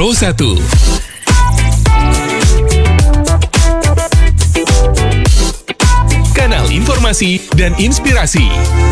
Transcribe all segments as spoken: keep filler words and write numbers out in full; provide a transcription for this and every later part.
Pro satu. Kanal informasi dan inspirasi.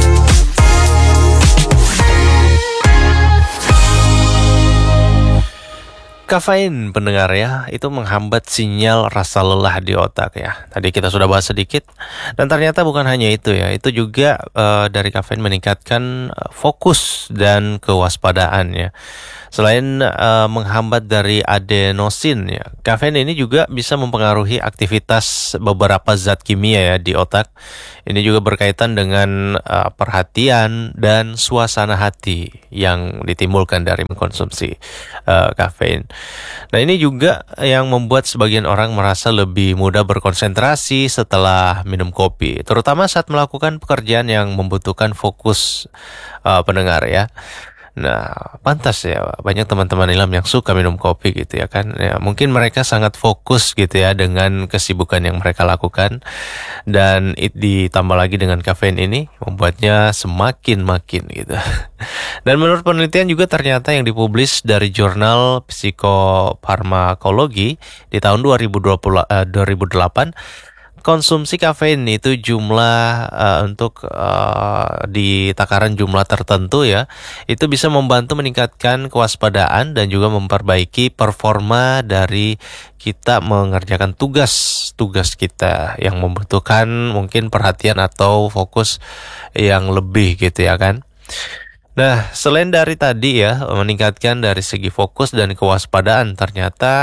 Kafein, pendengar ya, itu menghambat sinyal rasa lelah di otak ya. Tadi kita sudah bahas sedikit, dan ternyata bukan hanya itu ya. Itu juga uh, dari kafein meningkatkan uh, fokus dan kewaspadaan ya. Selain uh, menghambat dari adenosin ya, kafein ini juga bisa mempengaruhi aktivitas beberapa zat kimia ya di otak. Ini juga berkaitan dengan uh, perhatian dan suasana hati yang ditimbulkan dari mengkonsumsi uh, kafein. Nah, ini juga yang membuat sebagian orang merasa lebih mudah berkonsentrasi setelah minum kopi, terutama saat melakukan pekerjaan yang membutuhkan fokus, uh, pendengar ya. Nah, pantas ya banyak teman-teman Ilham yang suka minum kopi gitu ya kan. Ya, mungkin mereka sangat fokus gitu ya dengan kesibukan yang mereka lakukan, dan it, ditambah lagi dengan kafein ini membuatnya semakin makin gitu. Dan menurut penelitian juga ternyata yang dipublis dari jurnal Psikofarmakologi di tahun dua ribu dua puluh, uh, dua ribu delapan, konsumsi kafein itu jumlah uh, untuk uh, di takaran jumlah tertentu ya, itu bisa membantu meningkatkan kewaspadaan dan juga memperbaiki performa dari kita mengerjakan tugas-tugas kita yang membutuhkan mungkin perhatian atau fokus yang lebih gitu ya kan. Nah, selain dari tadi ya, meningkatkan dari segi fokus dan kewaspadaan, ternyata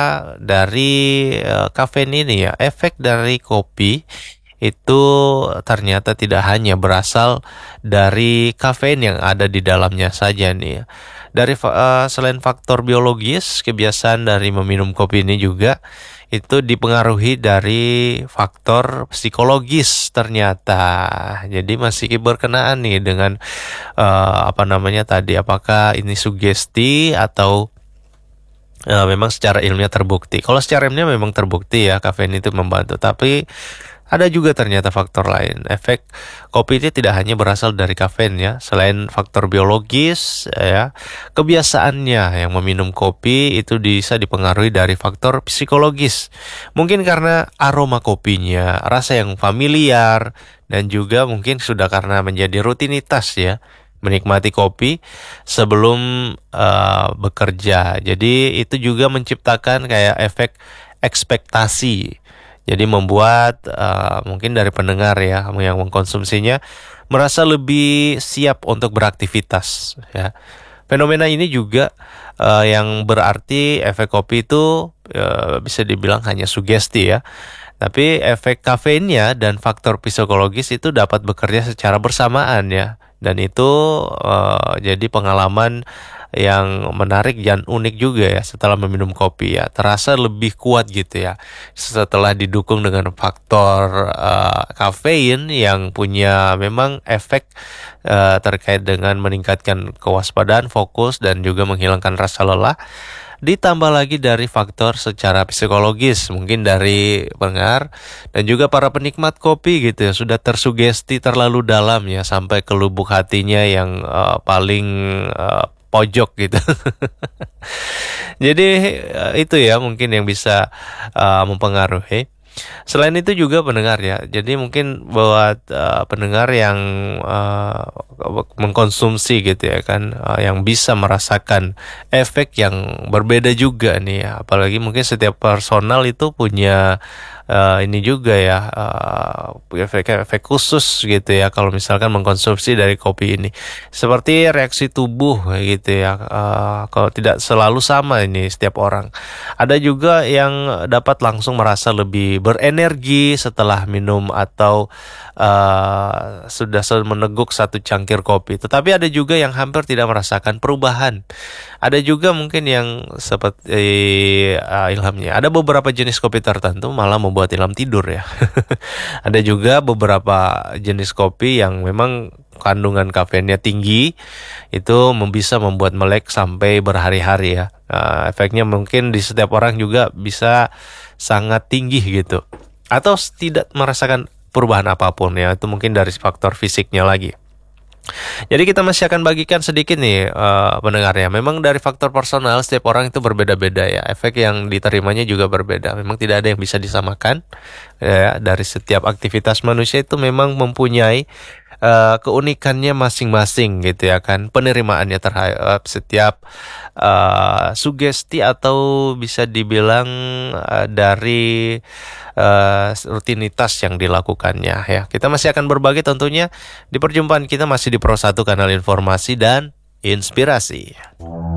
dari uh, kafein ini ya, efek dari kopi itu ternyata tidak hanya berasal dari kafein yang ada di dalamnya saja nih ya. Dari uh, selain faktor biologis, kebiasaan dari meminum kopi ini juga itu dipengaruhi dari faktor psikologis ternyata. Jadi masih berkenaan nih dengan uh, apa namanya tadi, apakah ini sugesti atau uh, memang secara ilmiah terbukti. Kalau secara ilmiah memang terbukti ya kafein itu membantu, tapi ada juga ternyata faktor lain. Efek kopi itu tidak hanya berasal dari kafein ya. Selain faktor biologis ya, kebiasaannya yang meminum kopi itu bisa dipengaruhi dari faktor psikologis. Mungkin karena aroma kopinya, rasa yang familiar, dan juga mungkin sudah karena menjadi rutinitas ya menikmati kopi sebelum uh, bekerja. Jadi itu juga menciptakan kayak efek ekspektasi. Jadi membuat uh, mungkin dari pendengar ya yang mengkonsumsinya merasa lebih siap untuk beraktivitas ya. Fenomena ini juga uh, yang berarti efek kopi itu uh, bisa dibilang hanya sugesti ya. Tapi efek kafeinnya dan faktor psikologis itu dapat bekerja secara bersamaan ya. Dan itu uh, jadi pengalaman yang menarik dan unik juga ya setelah meminum kopi ya. Terasa lebih kuat gitu ya setelah didukung dengan faktor uh, kafein yang punya memang efek uh, terkait dengan meningkatkan kewaspadaan, fokus, dan juga menghilangkan rasa lelah. Ditambah lagi dari faktor secara psikologis, mungkin dari pendengar dan juga para penikmat kopi gitu ya, sudah tersugesti terlalu dalam ya sampai ke lubuk hatinya yang uh, paling uh, pojok gitu. Jadi uh, itu ya mungkin yang bisa uh, mempengaruhi. Selain itu juga pendengar ya, jadi mungkin buat uh, pendengar yang uh, mengkonsumsi gitu ya kan, uh, yang bisa merasakan efek yang berbeda juga nih ya. Apalagi mungkin setiap personal itu punya uh, ini juga ya, uh, efek-efek khusus gitu ya kalau misalkan mengkonsumsi dari kopi ini. Seperti reaksi tubuh gitu ya, uh, kalau tidak selalu sama ini setiap orang. Ada juga yang dapat langsung merasa lebih berenergi setelah minum atau uh, sudah meneguk satu cangkir kopi. Tetapi ada juga yang hampir tidak merasakan perubahan. Ada juga mungkin yang seperti uh, Ilhamnya. Ada beberapa jenis kopi tertentu malah membuat Ilham tidur ya. Ada juga beberapa jenis kopi yang memang kandungan kafeinnya tinggi, itu bisa membuat melek sampai berhari-hari ya. Nah, efeknya mungkin di setiap orang juga bisa sangat tinggi gitu, atau tidak merasakan perubahan apapun ya. Itu mungkin dari faktor fisiknya lagi. Jadi kita masih akan bagikan sedikit nih uh, pendengarnya. Memang dari faktor personal setiap orang itu berbeda-beda ya. Efek yang diterimanya juga berbeda. Memang tidak ada yang bisa disamakan. Ya, dari setiap aktivitas manusia itu memang mempunyai uh, keunikannya masing-masing gitu ya kan. Penerimaannya terhadap setiap uh, sugesti atau bisa dibilang uh, dari uh, rutinitas yang dilakukannya ya. Kita masih akan berbagi tentunya di perjumpaan kita masih di Pro satu Kanal Informasi dan Inspirasi.